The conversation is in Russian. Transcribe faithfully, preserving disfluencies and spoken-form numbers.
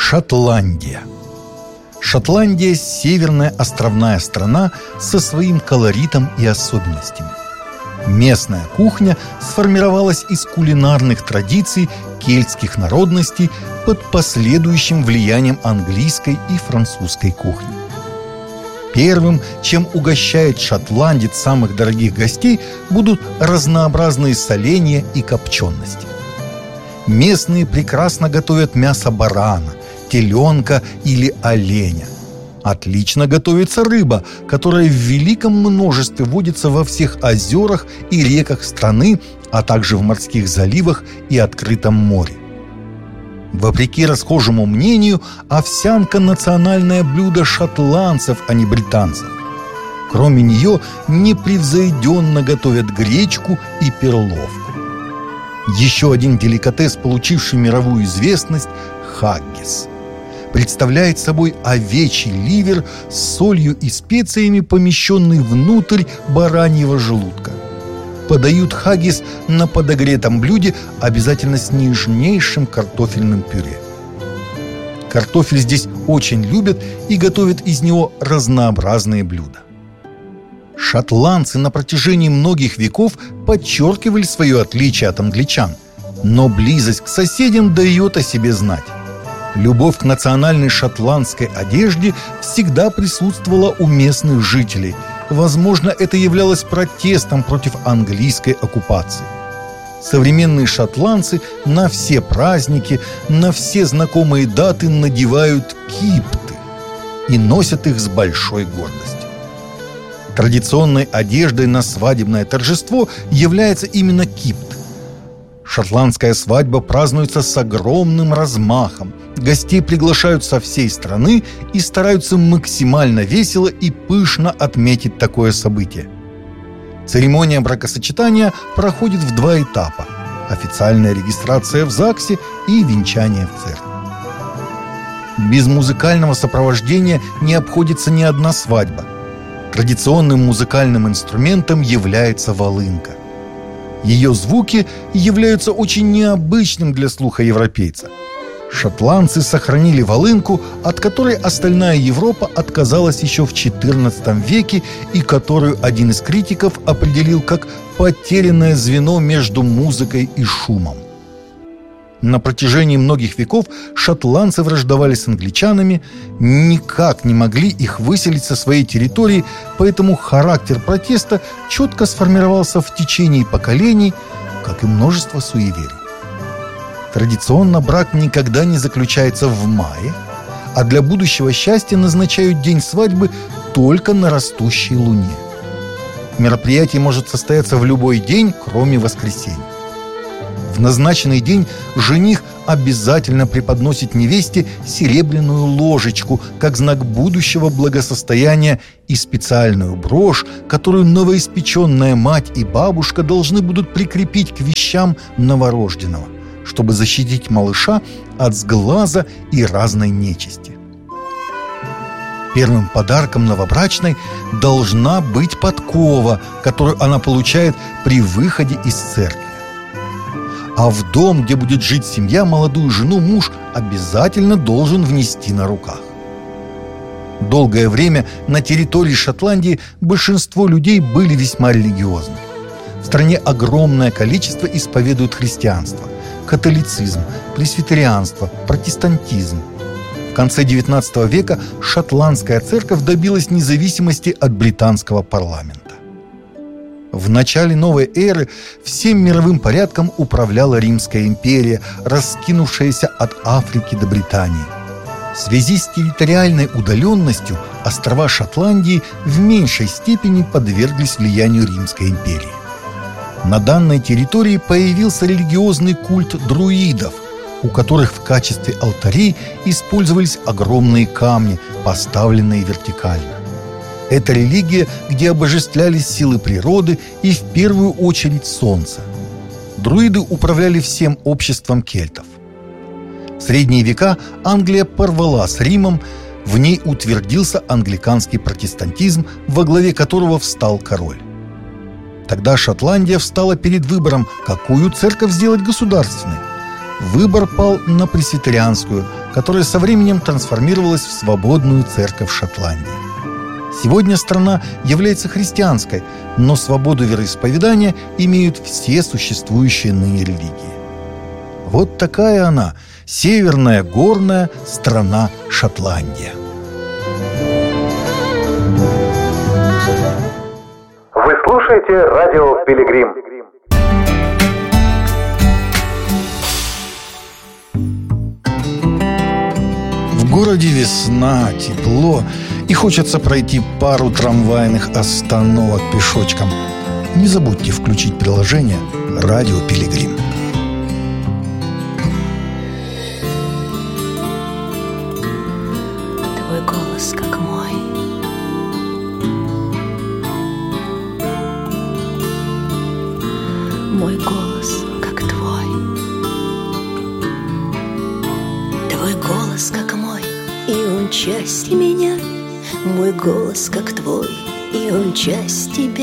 Шотландия. Шотландия – северная островная страна со своим колоритом и особенностями. Местная кухня сформировалась из кулинарных традиций кельтских народностей под последующим влиянием английской и французской кухни. Первым, чем угощает шотландец самых дорогих гостей, будут разнообразные соления и копчености. Местные прекрасно готовят мясо барана, теленка или оленя. Отлично готовится рыба, которая в великом множестве водится во всех озерах и реках страны, а также в морских заливах и открытом море. Вопреки расхожему мнению, овсянка – национальное блюдо шотландцев, а не британцев. Кроме нее непревзойденно готовят гречку и перловку. Еще один деликатес, получивший мировую известность – хаггис. Представляет собой овечий ливер с солью и специями, помещенный внутрь бараньего желудка. Подают хаггис на подогретом блюде, обязательно с нежнейшим картофельным пюре. Картофель здесь очень любят и готовят из него разнообразные блюда. Шотландцы на протяжении многих веков подчеркивали свое отличие от англичан, но близость к соседям дает о себе знать. Любовь к национальной шотландской одежде всегда присутствовала у местных жителей. Возможно, это являлось протестом против английской оккупации. Современные шотландцы на все праздники, на все знакомые даты надевают кипты и носят их с большой гордостью. Традиционной одеждой на свадебное торжество является именно кипт. Шотландская свадьба празднуется с огромным размахом. Гостей приглашают со всей страны и стараются максимально весело и пышно отметить такое событие. Церемония бракосочетания проходит в два этапа: официальная регистрация в ЗАГСе и венчание в церкви. Без музыкального сопровождения не обходится ни одна свадьба. Традиционным музыкальным инструментом является волынка. Ее звуки являются очень необычным для слуха европейца. Шотландцы сохранили волынку, от которой остальная Европа отказалась еще в четырнадцатом веке и которую один из критиков определил как потерянное звено между музыкой и шумом. На протяжении многих веков шотландцы враждовали с англичанами, никак не могли их выселить со своей территории, поэтому характер протеста четко сформировался в течение поколений, как и множество суеверий. Традиционно брак никогда не заключается в мае, а для будущего счастья назначают день свадьбы только на растущей луне. Мероприятие может состояться в любой день, кроме воскресенья. В назначенный день жених обязательно преподносит невесте серебряную ложечку как знак будущего благосостояния и специальную брошь, которую новоиспеченная мать и бабушка должны будут прикрепить к вещам новорожденного, чтобы защитить малыша от сглаза и разной нечисти. Первым подарком новобрачной должна быть подкова, которую она получает при выходе из церкви. А в дом, где будет жить семья, молодую жену муж обязательно должен внести на руках. Долгое время на территории Шотландии большинство людей были весьма религиозны. В стране огромное количество исповедуют христианство, католицизм, пресвитерианство, протестантизм. В конце девятнадцатого века шотландская церковь добилась независимости от британского парламента. В начале новой эры всем мировым порядком управляла Римская империя, раскинувшаяся от Африки до Британии. В связи с территориальной удаленностью острова Шотландии в меньшей степени подверглись влиянию Римской империи. На данной территории появился религиозный культ друидов, у которых в качестве алтарей использовались огромные камни, поставленные вертикально. Это религия, где обожествлялись силы природы и в первую очередь солнце. Друиды управляли всем обществом кельтов. В средние века Англия порвала с Римом, в ней утвердился англиканский протестантизм, во главе которого встал король. Тогда Шотландия встала перед выбором, какую церковь сделать государственной. выбор пал на пресвитерианскую, которая со временем трансформировалась в свободную церковь Шотландии. Сегодня страна является христианской, но свободу вероисповедания имеют все существующие ныне религии. Вот такая она, северная горная страна Шотландия. Вы слушаете радио «Пилигрим». В городе весна, тепло, и хочется пройти пару трамвайных остановок пешочком. Не забудьте включить приложение «Радио Пилигрим». Твой голос как мой, мой голос как твой, твой голос как мой, и он часть меня. Мой голос как твой, и он часть тебя.